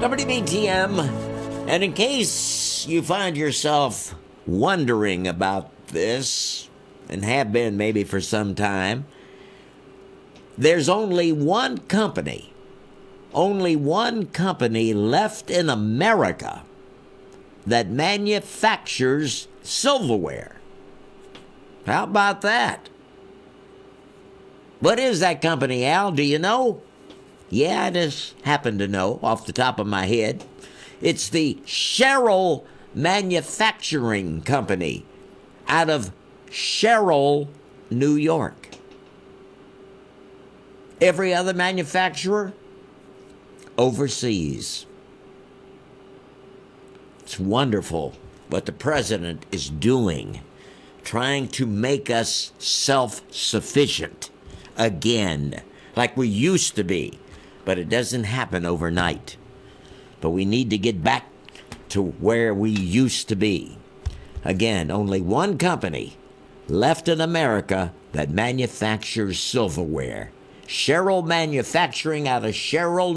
WBTM. And in case you find yourself wondering about this, and have been maybe for some time, there's only one company left in America that manufactures silverware. How about that? What is that company, Al? Do you know? Yeah, I just happen to know off the top of my head. It's the Sherrill Manufacturing Company out of Sherrill, New York. Every other manufacturer overseas. It's wonderful what the president is doing, trying to make us self-sufficient again, like we used to be. But it doesn't happen overnight. But we need to get back to where we used to be. Again, only one company left in America that manufactures silverware. Sherrill Manufacturing out of Sherrill,